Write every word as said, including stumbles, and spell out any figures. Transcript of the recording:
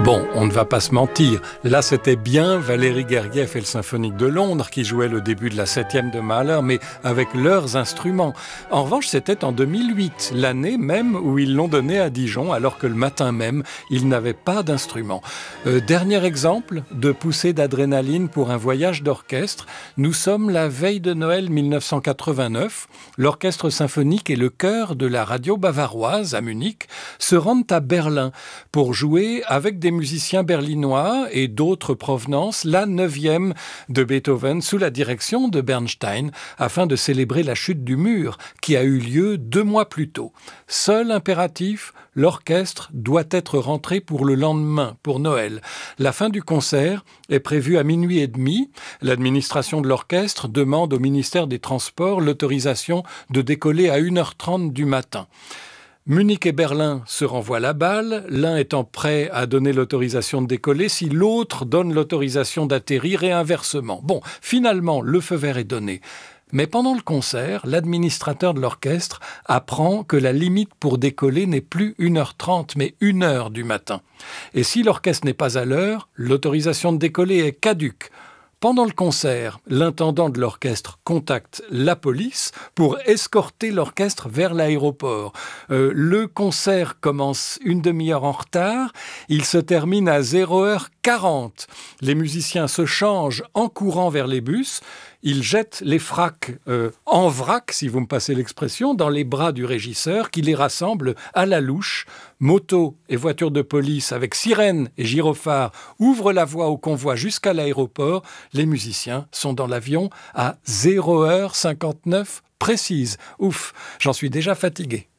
Bon, on ne va pas se mentir, là c'était bien Valéry Gergiev et le Symphonique de Londres qui jouaient le début de la septième de Mahler, mais avec leurs instruments. En revanche, c'était en deux mille huit, l'année même où ils l'ont donné à Dijon, alors que le matin même, ils n'avaient pas d'instruments. Euh, dernier exemple de poussée d'adrénaline pour un voyage d'orchestre, nous sommes la veille de Noël mille neuf cent quatre-vingt-neuf. L'orchestre symphonique et le chœur de la radio bavaroise à Munich se rendent à Berlin pour jouer avec des musiciens berlinois et d'autres provenances la neuvième de Beethoven sous la direction de Bernstein afin de célébrer la chute du mur qui a eu lieu deux mois plus tôt. Seul impératif, l'orchestre doit être rentré pour le lendemain, pour Noël. La fin du concert est prévue à minuit et demi. L'administration de l'orchestre demande au ministère des Transports l'autorisation de décoller à une heure trente du matin. Munich et Berlin se renvoient la balle, l'un étant prêt à donner l'autorisation de décoller si l'autre donne l'autorisation d'atterrir et inversement. Bon, finalement, le feu vert est donné. Mais pendant le concert, l'administrateur de l'orchestre apprend que la limite pour décoller n'est plus une heure trente, mais une heure du matin. Et si l'orchestre n'est pas à l'heure, l'autorisation de décoller est caduque. Pendant le concert, l'intendant de l'orchestre contacte la police pour escorter l'orchestre vers l'aéroport. Euh, le concert commence une demi-heure en retard, il se termine à zéro heure quarante. Les musiciens se changent en courant vers les bus, ils jettent les fracs euh, en vrac, si vous me passez l'expression, dans les bras du régisseur qui les rassemble à la louche. Moto et voiture de police avec sirène et gyrophare ouvrent la voie au convoi jusqu'à l'aéroport. Les musiciens sont dans l'avion à zéro heure cinquante-neuf précise. Ouf, j'en suis déjà fatigué.